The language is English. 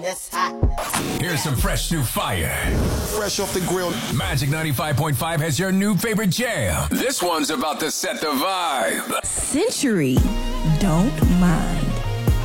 That's hot. Here's some fresh new fire. Fresh off the grill. Magic 95.5 has your new favorite jam. This one's about to set the vibe. Century, don't mind.